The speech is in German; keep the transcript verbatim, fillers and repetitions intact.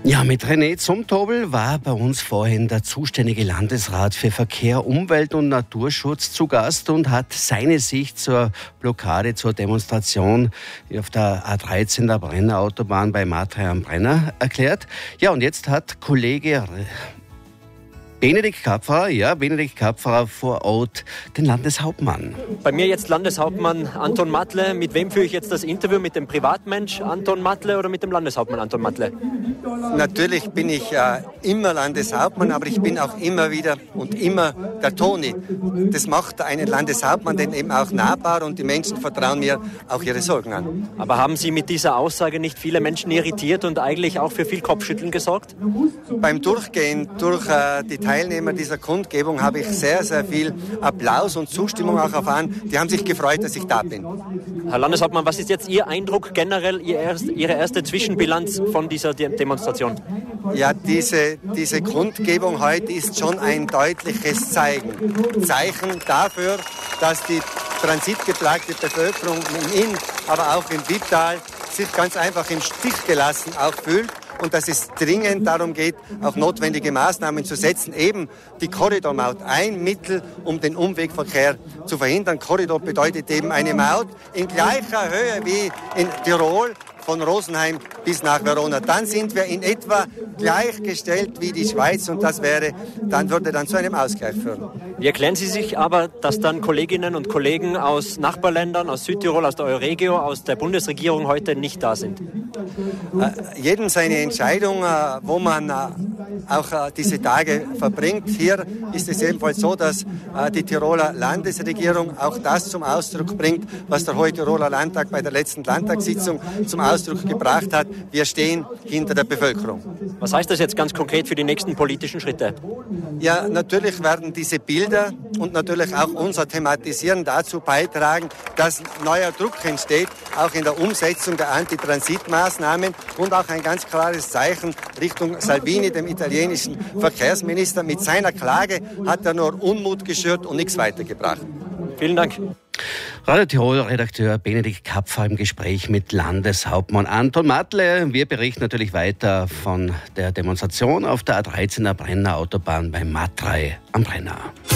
Ja, mit René Zumtobel war bei uns vorhin der zuständige Landesrat für Verkehr, Umwelt und Naturschutz zu Gast und hat seine Sicht zur Blockade, zur Demonstration auf der A dreizehn der Brenner Autobahn bei Matrei am Brenner erklärt. Ja, und jetzt hat Kollege Benedikt Kapferer, ja, Benedikt Kapferer vor Ort den Landeshauptmann. Bei mir jetzt Landeshauptmann Anton Matle. Mit wem führe ich jetzt das Interview? Mit dem Privatmensch Anton Matle oder mit dem Landeshauptmann Anton Matle? Natürlich bin ich äh, immer Landeshauptmann, aber ich bin auch immer wieder und immer der Toni. Das macht einen Landeshauptmann dann eben auch nahbar und die Menschen vertrauen mir auch ihre Sorgen an. Aber haben Sie mit dieser Aussage nicht viele Menschen irritiert und eigentlich auch für viel Kopfschütteln gesorgt? Beim Durchgehen durch äh, die Teilnehmer dieser Kundgebung habe ich sehr, sehr viel Applaus und Zustimmung auch erfahren. Die haben sich gefreut, dass ich da bin. Herr Landeshauptmann, was ist jetzt Ihr Eindruck generell, Ihr erst, Ihre erste Zwischenbilanz von dieser De- Demonstration? Ja, diese, diese Kundgebung heute ist schon ein deutliches Zeichen. Zeichen dafür, dass die transitgeplagte Bevölkerung im Inn, aber auch im Wipptal sich ganz einfach im Stich gelassen auch fühlt. Und dass es dringend darum geht, auch notwendige Maßnahmen zu setzen, eben die Korridormaut, ein Mittel, um den Umwegverkehr zu verhindern. Korridor bedeutet eben eine Maut in gleicher Höhe wie in Tirol, von Rosenheim bis nach Verona. Dann sind wir in etwa gleichgestellt wie die Schweiz und das wäre, dann würde dann zu einem Ausgleich führen. Wie erklären Sie sich aber, dass dann Kolleginnen und Kollegen aus Nachbarländern, aus Südtirol, aus der Euregio, aus der Bundesregierung heute nicht da sind? Äh, jedem seine Entscheidung, äh, wo man äh, auch äh, diese Tage verbringt. Hier ist es ebenfalls so, dass äh, die Tiroler Landesregierung auch das zum Ausdruck bringt, was der Hohe Tiroler Landtag bei der letzten Landtagssitzung zum Ausdruck gebracht hat. Wir stehen hinter der Bevölkerung. Was heißt das jetzt ganz konkret für die nächsten politischen Schritte? Ja, natürlich werden diese Bilder und natürlich auch unser Thematisieren dazu beitragen, dass neuer Druck entsteht, auch in der Umsetzung der Antitransitmaßnahmen und auch ein ganz klares Zeichen Richtung Salvini, dem italienischen Verkehrsminister. Mit seiner Klage hat er nur Unmut geschürt und nichts weitergebracht. Vielen Dank. Radio Tirol-Redakteur Benedikt Kapferer im Gespräch mit Landeshauptmann Anton Matle. Wir berichten natürlich weiter von der Demonstration auf der A dreizehn der Brenner Autobahn bei Matrei am Brenner.